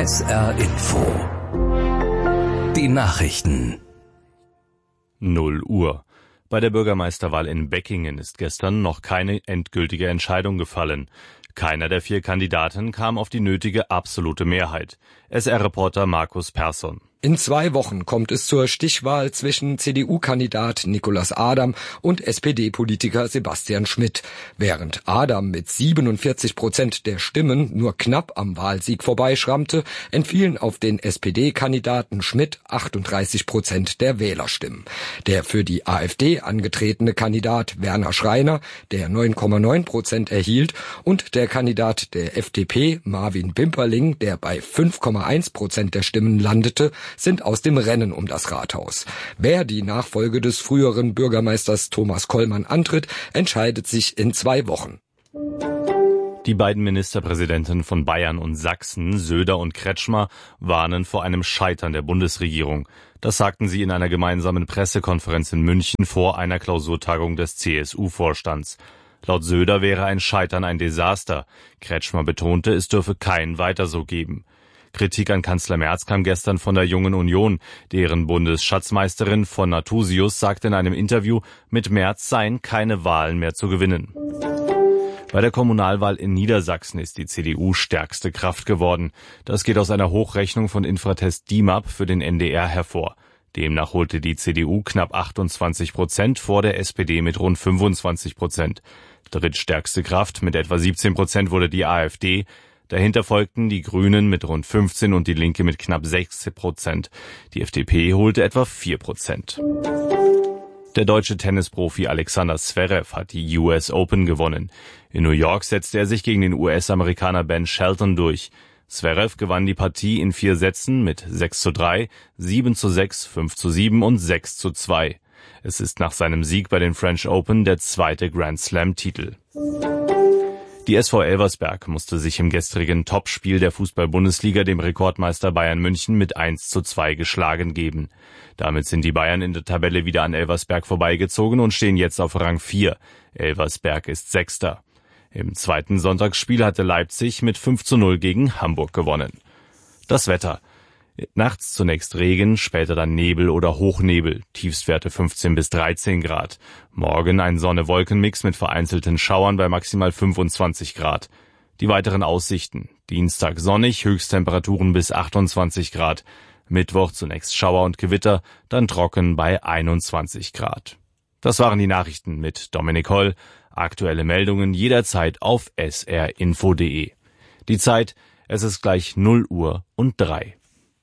SR Info. Die Nachrichten. 0 Uhr. Bei der Bürgermeisterwahl in Beckingen ist gestern noch keine endgültige Entscheidung gefallen. Keiner der 4 Kandidaten kam auf die nötige absolute Mehrheit. SR-Reporter Markus Persson. In 2 Wochen kommt es zur Stichwahl zwischen CDU-Kandidat Nicolas Adam und SPD-Politiker Sebastian Schmidt. Während Adam mit 47% der Stimmen nur knapp am Wahlsieg vorbeischrammte, entfielen auf den SPD-Kandidaten Schmidt 38% der Wählerstimmen. Der für die AfD angetretene Kandidat Werner Schreiner, der 9,9% erhielt, und der Kandidat der FDP Marvin Bimperling, der bei 5,1% der Stimmen landete, sind aus dem Rennen um das Rathaus. Wer die Nachfolge des früheren Bürgermeisters Thomas Kollmann antritt, entscheidet sich in 2 Wochen. Die beiden Ministerpräsidenten von Bayern und Sachsen, Söder und Kretschmer, warnen vor einem Scheitern der Bundesregierung. Das sagten sie in einer gemeinsamen Pressekonferenz in München vor einer Klausurtagung des CSU-Vorstands. Laut Söder wäre ein Scheitern ein Desaster. Kretschmer betonte, es dürfe kein Weiter so geben. Kritik an Kanzler Merz kam gestern von der Jungen Union. Deren Bundesschatzmeisterin von Nathusius sagte in einem Interview, mit Merz seien keine Wahlen mehr zu gewinnen. Bei der Kommunalwahl in Niedersachsen ist die CDU stärkste Kraft geworden. Das geht aus einer Hochrechnung von Infratest DIMAP für den NDR hervor. Demnach holte die CDU knapp 28% vor der SPD mit rund 25%. Drittstärkste Kraft mit etwa 17% wurde die AfD. Dahinter folgten die Grünen mit rund 15 und die Linke mit knapp 6%. Die FDP holte etwa 4%. Der deutsche Tennisprofi Alexander Zverev hat die US Open gewonnen. In New York setzte er sich gegen den US-Amerikaner Ben Shelton durch. Zverev gewann die Partie in 4 Sätzen mit 6:3, 7:6, 5:7 und 6:2. Es ist nach seinem Sieg bei den French Open der 2. Grand Slam-Titel. Die SV Elversberg musste sich im gestrigen Topspiel der Fußball-Bundesliga dem Rekordmeister Bayern München mit 1:2 geschlagen geben. Damit sind die Bayern in der Tabelle wieder an Elversberg vorbeigezogen und stehen jetzt auf Rang 4. Elversberg ist 6. Im zweiten Sonntagsspiel hatte Leipzig mit 5:0 gegen Hamburg gewonnen. Das Wetter. Nachts zunächst Regen, später dann Nebel oder Hochnebel, Tiefstwerte 15 bis 13 Grad. Morgen ein Sonne-Wolken-Mix mit vereinzelten Schauern bei maximal 25 Grad. Die weiteren Aussichten. Dienstag sonnig, Höchsttemperaturen bis 28 Grad. Mittwoch zunächst Schauer und Gewitter, dann trocken bei 21 Grad. Das waren die Nachrichten mit Dominik Holl. Aktuelle Meldungen jederzeit auf srinfo.de. Die Zeit, es ist gleich 0 Uhr und 3.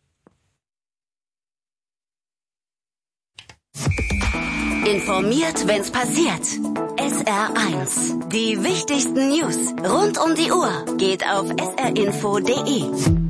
Informiert, wenn's passiert. SR1. Die wichtigsten News rund um die Uhr geht auf srinfo.de.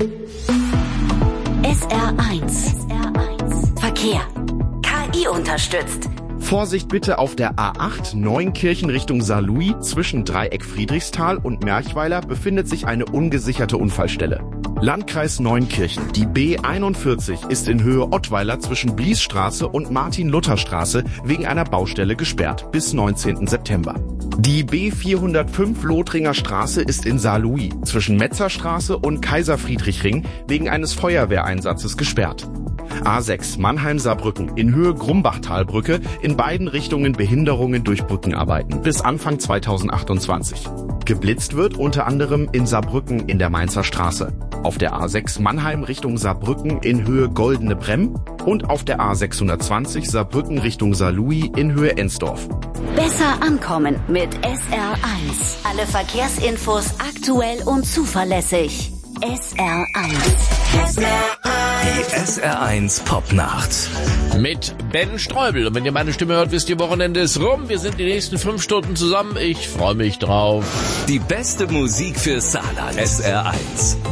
SR1. Verkehr. KI unterstützt. Vorsicht bitte auf der A8 Neunkirchen Richtung Saarlouis. Zwischen Dreieck Friedrichsthal und Merchweiler befindet sich eine ungesicherte Unfallstelle. Landkreis Neunkirchen. Die B41 ist in Höhe Ottweiler zwischen Bliesstraße und Martin-Luther-Straße wegen einer Baustelle gesperrt bis 19. September. Die B405 Lothringer Straße ist in Saarlouis zwischen Metzerstraße und Kaiser-Friedrich-Ring wegen eines Feuerwehreinsatzes gesperrt. A6 Mannheim-Saarbrücken in Höhe Grumbachtalbrücke, in beiden Richtungen Behinderungen durch Brückenarbeiten bis Anfang 2028. Geblitzt wird unter anderem in Saarbrücken in der Mainzer Straße, auf der A6 Mannheim Richtung Saarbrücken in Höhe Goldene Bremm und auf der A620 Saarbrücken Richtung Saarlouis in Höhe Ensdorf. Besser ankommen mit SR1. Alle Verkehrsinfos aktuell und zuverlässig. SR1. Die SR1 Popnacht. Mit Ben Streubel. Und wenn ihr meine Stimme hört, wisst ihr, Wochenende ist rum. Wir sind die nächsten 5 Stunden zusammen. Ich freue mich drauf. Die beste Musik für Saarland. SR1.